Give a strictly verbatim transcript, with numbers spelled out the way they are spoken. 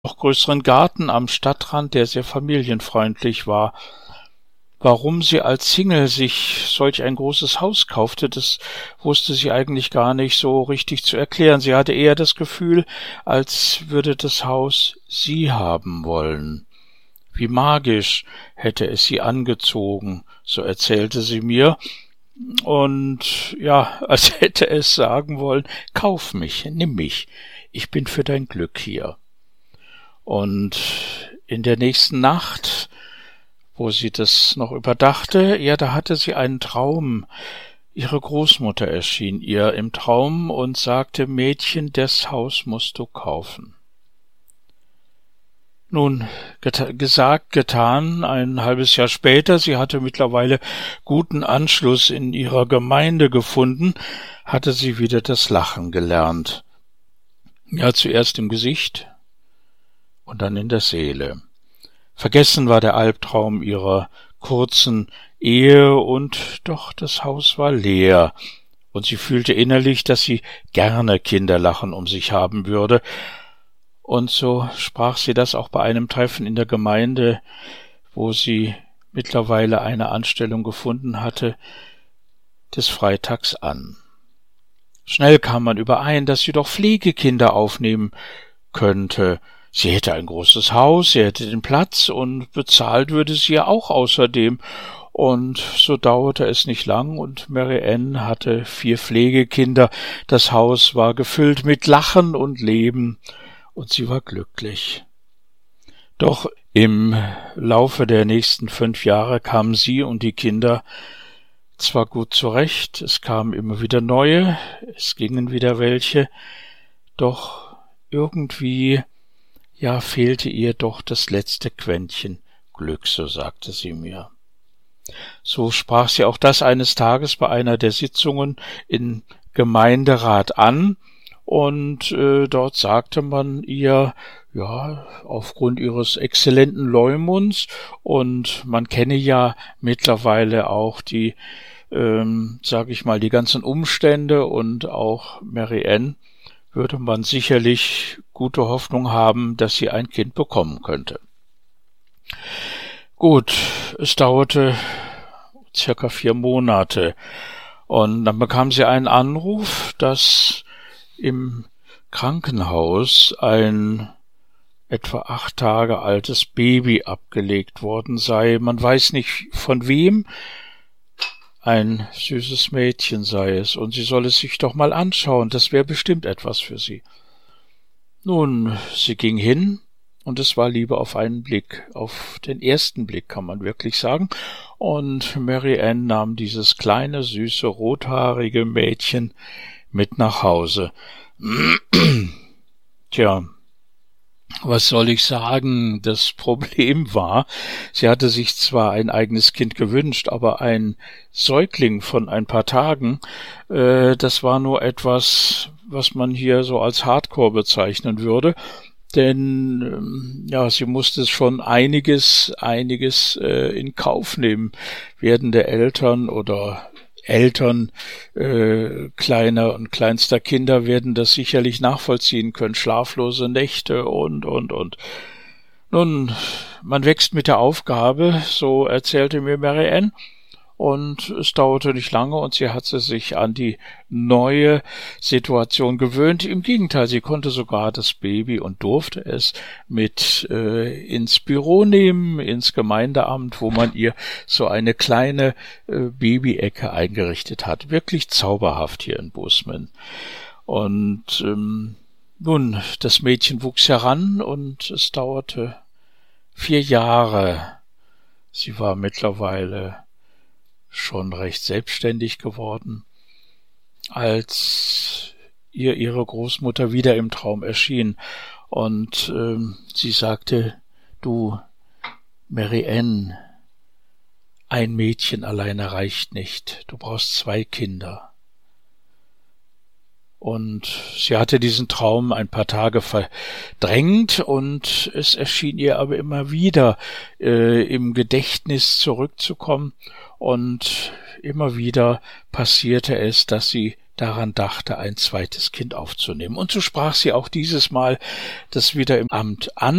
noch größeren Garten am Stadtrand, der sehr familienfreundlich war. Warum sie als Single sich solch ein großes Haus kaufte, das wusste sie eigentlich gar nicht so richtig zu erklären. Sie hatte eher das Gefühl, als würde das Haus sie haben wollen. Wie magisch hätte es sie angezogen, so erzählte sie mir. Und ja, als hätte es sagen wollen, kauf mich, nimm mich, ich bin für dein Glück hier. Und in der nächsten Nacht, wo sie das noch überdachte, ja, da hatte sie einen Traum. Ihre Großmutter erschien ihr im Traum und sagte, Mädchen, das Haus musst du kaufen. Nun, geta- gesagt, getan, ein halbes Jahr später, sie hatte mittlerweile guten Anschluss in ihrer Gemeinde gefunden, hatte sie wieder das Lachen gelernt. Ja, zuerst im Gesicht und dann in der Seele. Vergessen war der Albtraum ihrer kurzen Ehe, und doch das Haus war leer, und sie fühlte innerlich, dass sie gerne Kinderlachen um sich haben würde. Und so sprach sie das auch bei einem Treffen in der Gemeinde, wo sie mittlerweile eine Anstellung gefunden hatte, des Freitags an. Schnell kam man überein, dass sie doch Pflegekinder aufnehmen könnte. Sie hätte ein großes Haus, sie hätte den Platz, und bezahlt würde sie ja auch außerdem. Und so dauerte es nicht lang, und Mary Ann hatte vier Pflegekinder. Das Haus war gefüllt mit Lachen und Leben, und sie war glücklich. Doch im Laufe der nächsten fünf Jahre kamen sie und die Kinder zwar gut zurecht, es kamen immer wieder neue, es gingen wieder welche, doch irgendwie, ja, fehlte ihr doch das letzte Quäntchen Glück, so sagte sie mir. So sprach sie auch das eines Tages bei einer der Sitzungen im Gemeinderat an, und äh, dort sagte man ihr, ja, aufgrund ihres exzellenten Leumunds, und man kenne ja mittlerweile auch die, ähm, sag ich mal, die ganzen Umstände, und auch Mary Ann, würde man sicherlich gute Hoffnung haben, dass sie ein Kind bekommen könnte. Gut, es dauerte circa vier Monate, und dann bekam sie einen Anruf, dass im Krankenhaus ein etwa acht Tage altes Baby abgelegt worden sei. Man weiß nicht von wem, ein süßes Mädchen sei es, und sie soll es sich doch mal anschauen, das wäre bestimmt etwas für sie. Nun, sie ging hin, und es war Liebe auf einen Blick, auf den ersten Blick kann man wirklich sagen, und Mary Ann nahm dieses kleine, süße, rothaarige Mädchen mit nach Hause. Tja, was soll ich sagen? Das Problem war, sie hatte sich zwar ein eigenes Kind gewünscht, aber ein Säugling von ein paar Tagen, äh, das war nur etwas, was man hier so als Hardcore bezeichnen würde. Denn ähm, ja, sie musste schon einiges, einiges äh, in Kauf nehmen. Werdende Eltern oder Eltern äh, kleiner und kleinster Kinder werden das sicherlich nachvollziehen können. Schlaflose Nächte und, und, und. Nun, man wächst mit der Aufgabe, so erzählte mir Mary Ann, und es dauerte nicht lange, und sie hatte sich an die neue Situation gewöhnt. Im Gegenteil, sie konnte sogar das Baby und durfte es mit äh, ins Büro nehmen, ins Gemeindeamt, wo man ihr so eine kleine äh, Babyecke eingerichtet hat. Wirklich zauberhaft hier in Bozeman. Und ähm, nun, das Mädchen wuchs heran, und es dauerte vier Jahre. Sie war mittlerweile schon recht selbstständig geworden, als ihr ihre Großmutter wieder im Traum erschien, und ähm, sie sagte, du, Mary Ann, ein Mädchen alleine reicht nicht, du brauchst zwei Kinder. Und sie hatte diesen Traum ein paar Tage verdrängt, und es erschien ihr aber immer wieder äh, im Gedächtnis zurückzukommen, und immer wieder passierte es, dass sie daran dachte, ein zweites Kind aufzunehmen. Und so sprach sie auch dieses Mal das wieder im Amt an.